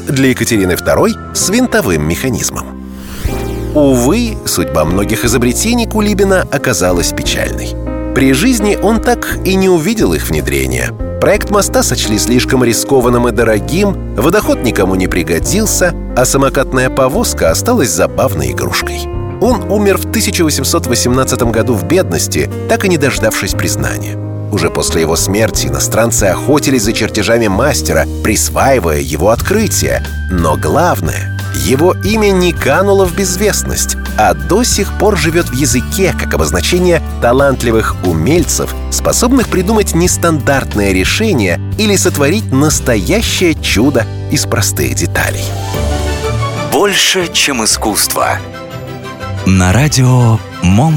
для Екатерины II с винтовым механизмом. Увы, судьба многих изобретений Кулибина оказалась печальной. При жизни он так и не увидел их внедрения. Проект моста сочли слишком рискованным и дорогим, водоход никому не пригодился, а самокатная повозка осталась забавной игрушкой. Он умер в 1818 году в бедности, так и не дождавшись признания. Уже после его смерти иностранцы охотились за чертежами мастера, присваивая его открытие. Но главное, его имя не кануло в безвестность, а до сих пор живет в языке как обозначение талантливых умельцев, способных придумать нестандартное решение или сотворить настоящее чудо из простых деталей. Больше, чем искусство. На радио